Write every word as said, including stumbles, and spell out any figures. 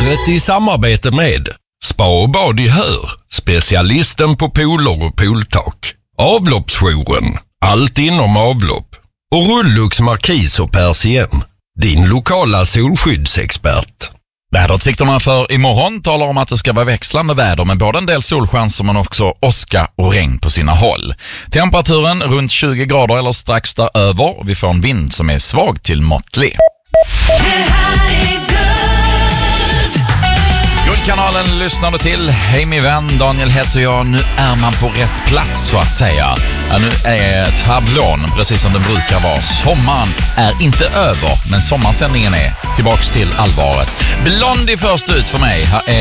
Vädret i samarbete med Spa och bad i Hör, specialisten på pooler och pooltak. Avloppsjouren, allt inom avlopp. Och Rullux Markis och Persien, din lokala solskyddsexpert. Väderutsikterna för imorgon talar om att det ska vara växlande väder med både en del solchanser men också åska och regn på sina håll. Temperaturen runt tjugo grader eller strax däröver. Vi får en vind som är svag till måttlig. Guldkanalen lyssnar du till. Hej min vän, Daniel heter jag. Nu är man på rätt plats så att säga. Ja, nu är tablån precis som den brukar vara. Sommaren är inte över, men sommarsändningen är tillbaks till allvaret. Blondie först ut för mig. Här är